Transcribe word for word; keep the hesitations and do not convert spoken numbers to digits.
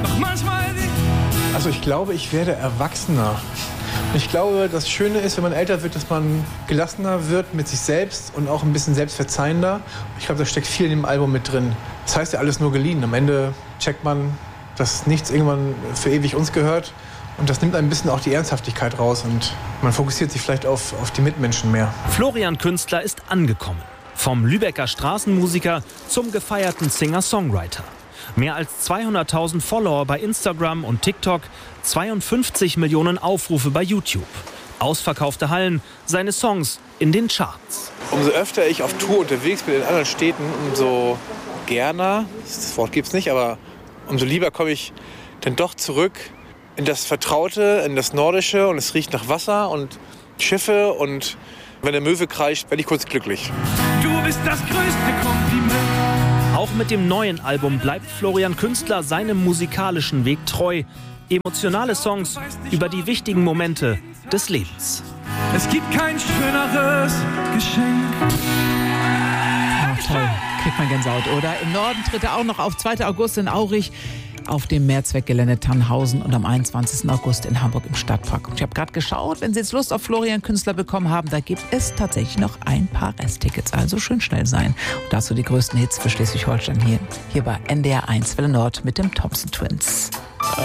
doch manchmal die... Also ich glaube, ich werde erwachsener. Und ich glaube, das Schöne ist, wenn man älter wird, dass man gelassener wird mit sich selbst und auch ein bisschen selbstverzeihender. Ich glaube, da steckt viel in dem Album mit drin. Das heißt ja alles nur geliehen. Am Ende checkt man, dass nichts irgendwann für ewig uns gehört. Und das nimmt ein bisschen auch die Ernsthaftigkeit raus. Und man fokussiert sich vielleicht auf, auf die Mitmenschen mehr. Florian Künstler ist angekommen. Vom Lübecker Straßenmusiker zum gefeierten Singer-Songwriter. Mehr als zweihunderttausend Follower bei Instagram und TikTok, zweiundfünfzig Millionen Aufrufe bei YouTube. Ausverkaufte Hallen, seine Songs in den Charts. Umso öfter ich auf Tour unterwegs bin in anderen Städten, umso gerne, das Wort gibt's nicht, aber umso lieber komme ich dann doch zurück in das Vertraute, in das Nordische, und es riecht nach Wasser und Schiffe, und wenn der Möwe kreischt, werde ich kurz glücklich. Du bist das größte Kompliment. Auch mit dem neuen Album bleibt Florian Künstler seinem musikalischen Weg treu. Emotionale Songs über die wichtigen Momente des Lebens. Es gibt kein schöneres Geschenk. Ach, toll. Kriegt man Gänsehaut, oder? Im Norden tritt er auch noch auf. zweiter August in Aurich auf dem Mehrzweckgelände Tannhausen und am einundzwanzigsten August in Hamburg im Stadtpark. Und ich habe gerade geschaut, wenn Sie jetzt Lust auf Florian Künstler bekommen haben, da gibt es tatsächlich noch ein paar Resttickets. Also schön schnell sein. Und dazu die größten Hits für Schleswig-Holstein hier, hier bei N D R eins Welle Nord mit dem Thompson Twins.